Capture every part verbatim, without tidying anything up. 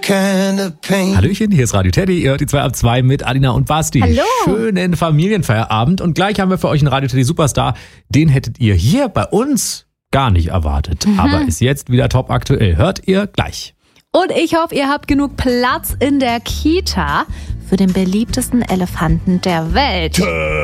kind of pain. Hallöchen, hier ist Radio Teddy. Ihr hört die zwei ab zwei mit Alina und Basti. Hallo. Schönen Familienfeierabend. Und gleich haben wir für euch einen Radio Teddy Superstar. Den hättet ihr hier bei uns gar nicht erwartet. Mhm. Aber ist jetzt wieder top aktuell. Hört ihr gleich. Und ich hoffe, ihr habt genug Platz in der Kita für den beliebtesten Elefanten der Welt.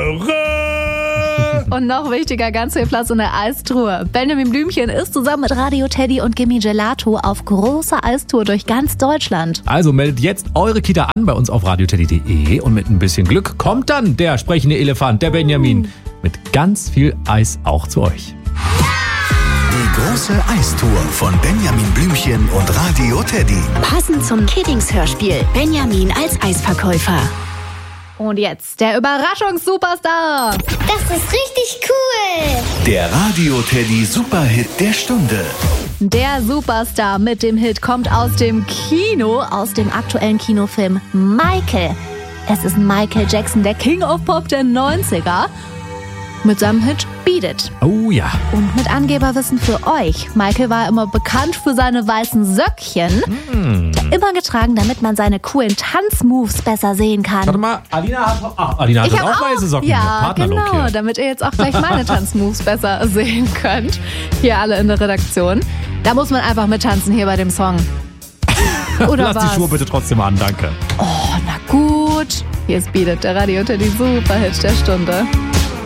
Und noch wichtiger, ganz viel Platz in der Eistruhe. Benjamin Blümchen ist zusammen mit Radio Teddy und Gimme Gelato auf großer Eistour durch ganz Deutschland. Also meldet jetzt eure Kita an bei uns auf radioteddy punkt de und mit ein bisschen Glück kommt dann der sprechende Elefant, der Benjamin, uh. mit ganz viel Eis auch zu euch. Die große Eistour von Benjamin Blümchen und Radio Teddy. Passend zum Kiddings-Hörspiel Benjamin als Eisverkäufer. Und jetzt der Überraschungssuperstar. Das ist richtig cool. Der Radio Teddy Superhit der Stunde. Der Superstar mit dem Hit kommt aus dem Kino, aus dem aktuellen Kinofilm Michael. Es ist Michael Jackson, der King of Pop der neunziger. Mit seinem Hit Beat It. Oh ja. Und mit Angeberwissen für euch. Michael war immer bekannt für seine weißen Söckchen. Mm. Immer getragen, damit man seine coolen Tanzmoves besser sehen kann. Warte mal, Alina hat, ach, Alina hat auch, auch weiße Socken. Ja, genau, damit ihr jetzt auch gleich meine Tanzmoves besser sehen könnt. Hier alle in der Redaktion. Da muss man einfach mittanzen hier bei dem Song. Oder Lass was? die Schuhe bitte trotzdem an, danke. Oh, na gut. Hier ist Beat It, der Radio Teddy Superhit der Stunde.